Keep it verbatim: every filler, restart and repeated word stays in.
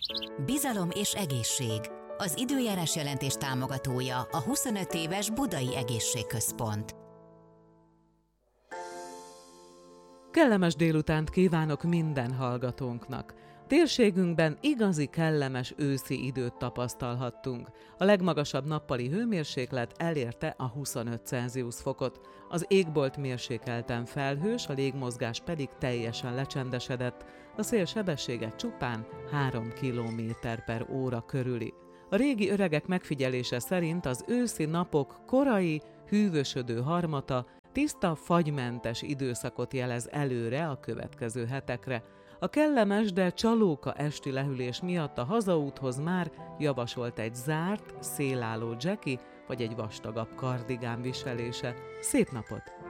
Bizalom és egészség. Az időjárás jelentés támogatója a huszonöt éves Budai Egészségközpont. Kellemes délutánt kívánok minden hallgatónknak. Térségünkben igazi kellemes őszi időt tapasztalhattunk. A legmagasabb nappali hőmérséklet elérte a huszonöt Celsius fokot. Az égbolt mérsékelten felhős, a légmozgás pedig teljesen lecsendesedett. A szél sebessége csupán három kilométer per óra körüli. A régi öregek megfigyelése szerint az őszi napok korai, hűvösödő harmata tiszta, fagymentes időszakot jelez előre a következő hetekre. A kellemes, de csalóka esti lehűlés miatt a hazaúthoz már javasolt egy zárt, szélálló dzseki vagy egy vastagabb kardigán viselése. Szép napot!